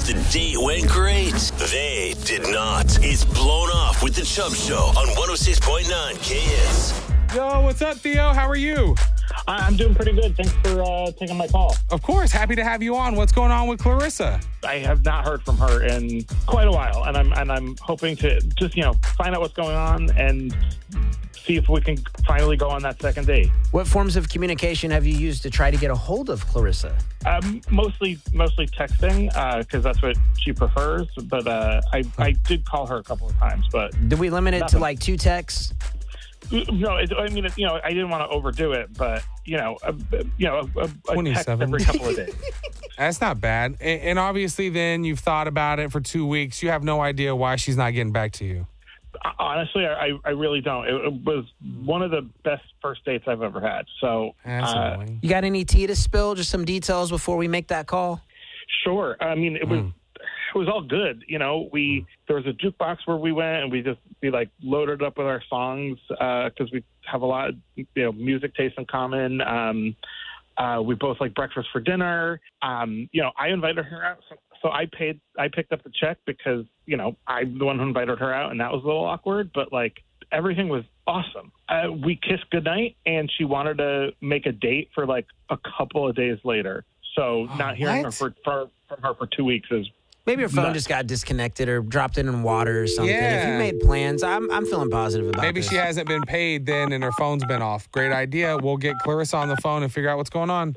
The date went great. They did not. It's Blown Off with The Chubb Show on 106.9 KS. Yo, what's up, Theo? How are you? I'm doing pretty good. Thanks for taking my call. Of course. Happy to have you on. What's going on with Clarissa? I have not heard from her in quite a while, and I'm hoping to just find out what's going on and see if we can finally go on that second date. What forms of communication have you used to try to get a hold of Clarissa? Mostly texting because that's what she prefers. But I did call her a couple of times. But did we limit it to like 2 texts? No, I didn't want to overdo it, but a text 27 every couple of days. That's not bad. And obviously, then you've thought about it for 2 weeks. You have no idea why she's not getting back to you. Honestly, I really don't. It was one of the best first dates I've ever had. So, That's annoying. You got any tea to spill? Just some details before we make that call? Sure. I mean, it was all good. There was a jukebox where we went and we loaded up with our songs because we have a lot of music taste in common. We both like breakfast for dinner. I invited her out, so I picked up the check because I'm the one who invited her out, and that was a little awkward. But everything was awesome. We kissed goodnight, and she wanted to make a date for a couple of days later. So not hearing her from her for 2 weeks is. Maybe your phone just got disconnected or dropped in water or something. Yeah. If you made plans, I'm feeling positive about Maybe this. she hasn't been paid then and her phone's been off. Great idea. We'll get Clarissa on the phone and figure out what's going on.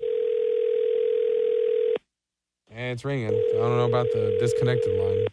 And it's ringing. I don't know about the disconnected line.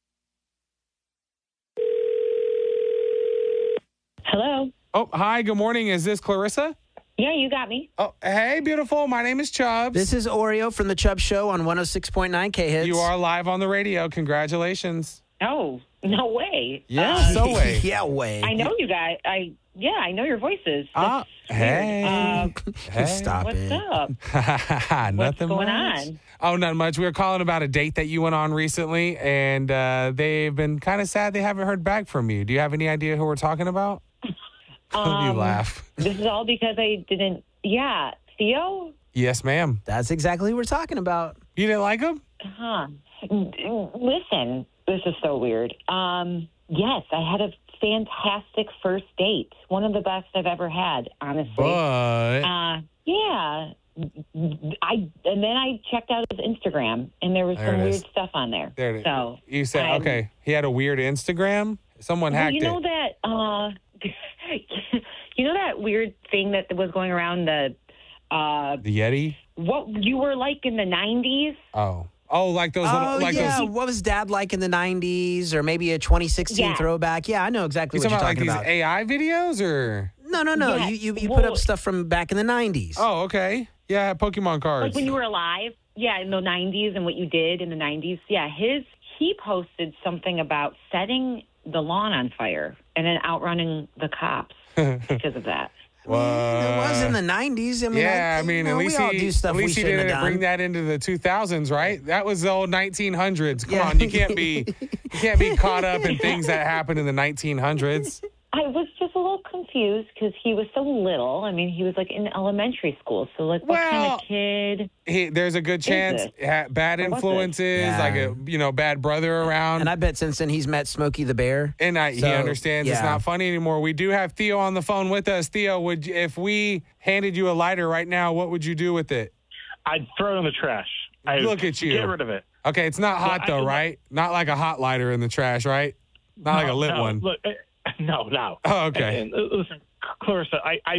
Hello. Oh, hi. Good morning. Is this Clarissa? Yeah, you got me. Oh, hey, beautiful. My name is Chubbs. This is Oreo from the Chubb Show on 106.9 K-Hits. You are live on the radio. Congratulations. Oh, no way. Yeah, no way. Yeah, way. I know you guys. I know your voices. That's Hey. weird. Stop What's it. up? Nothing What's going much. on? Oh, not much. We were calling about a date that you went on recently, and they've been kind of sad they haven't heard back from you. Do you have any idea who we're talking about? You laugh. This is all because I didn't. Yeah, Theo? Yes, ma'am. That's exactly what we're talking about. You didn't like him? Huh. Listen, this is so weird. Yes, I had a fantastic first date. One of the best I've ever had, honestly. But Yeah. Then I checked out his Instagram, and there was There some it weird is. stuff on there. there it is. So You said, I'm- okay, he had a weird Instagram? Someone Well, hacked you know it. that you know that weird thing that was going around The Yeti? what you were like in the 90s? Oh, like those little, like yeah. those. What was Dad like in the 90s or maybe a 2016 Yeah. throwback? Yeah, I know exactly You what talking you're about talking like about. these AI videos or? No. Yeah, You put well- up stuff from back in the 90s. Oh, okay. Yeah, Pokemon cards. Like when you were alive? Yeah, in the 90s and what you did in the 90s. Yeah, he posted something about setting the lawn on fire and then outrunning the cops because of that. It was in the 90s. I mean, yeah, at least we all do stuff at least we he shouldn't have didn't done. bring that into the 2000s, right? That was the old 1900s. Come Yeah. on, you can't be caught up in things that happened in the 1900s. I was just a little confused because he was so little. I mean, he was like in elementary school. So, like, what kind Well, of kid? There's a good chance bad Or was it? influences, Yeah. like a bad brother around. And I bet since then he's met Smokey the Bear. He understands it's yeah. not funny anymore. We do have Theo on the phone with us. Theo, if we handed you a lighter right now, what would you do with it? I'd throw it in the trash. Look at you. Get rid of it. Okay, it's not hot though, right? Not like a hot lighter in the trash, right? Not like a lit one. Look, no. Oh, okay. And, listen, Clarissa,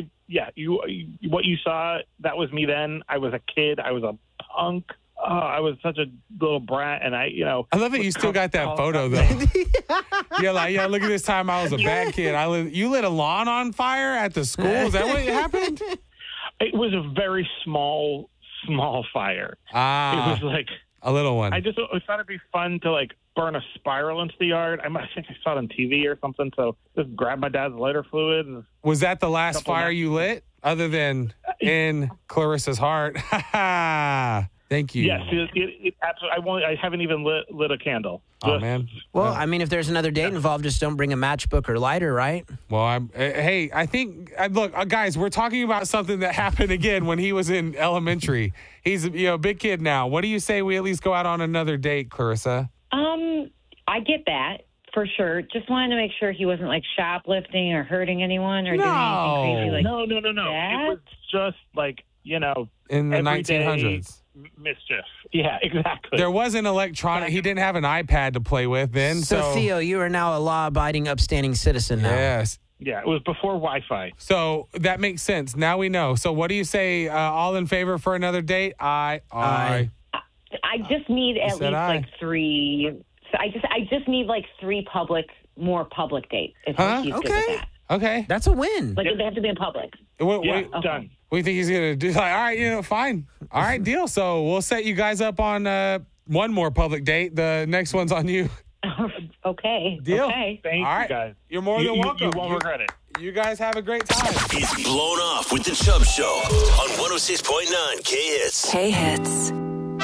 what you saw, that was me then. I was a kid. I was a punk. Oh, I was such a little brat, and I love that you still got that photo though. Yeah, look at this time. I was a bad kid. You lit a lawn on fire at the school. Is that what happened? It was a very small fire. It was like a little one. I thought it'd be fun to burn a spiral into the yard. I think I saw it on TV or something. So just grab my dad's lighter fluid. And Was that the last fire you lit, other than in Clarissa's heart? Thank you. Yes, it absolutely. I haven't even lit a candle. Oh, man. Well, I mean, if there's another date involved, just don't bring a matchbook or lighter, right? Well, I think, look, guys, we're talking about something that happened again when he was in elementary. He's a big kid now. What do you say we at least go out on another date, Clarissa? I get that for sure. Just wanted to make sure he wasn't like shoplifting or hurting anyone or doing anything crazy like No. that. It was just like, in the everyday 1900s. mischief. Yeah, exactly. There wasn't electronic. He didn't have an iPad to play with then. So, Theo, you are now a law-abiding, upstanding citizen now. Yes. Yeah, it was before Wi-Fi. So that makes sense. Now we know. So what do you say? All in favor for another date? Aye. I just need at least aye. like 3. So I just need like 3 more public dates. If he's good with that. Okay. That's a win. Like they have to be in public. Done. What do you think he's going to do? Like, all right, fine. All right, deal. So we'll set you guys up on one more public date. The next one's on you. Okay. Deal. Okay. Thank All right. you guys. You're more than welcome. You won't regret it. You guys have a great time. It's Blown Off with the Chubb Show on 106.9 K-Hits. K-Hits.